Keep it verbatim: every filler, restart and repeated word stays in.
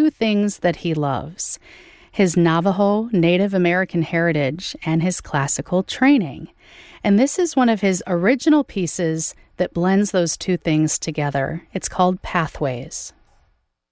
two things that he loves: his Navajo Native American heritage and his classical training. And this is one of his original pieces that blends those two things together. It's called Pathways.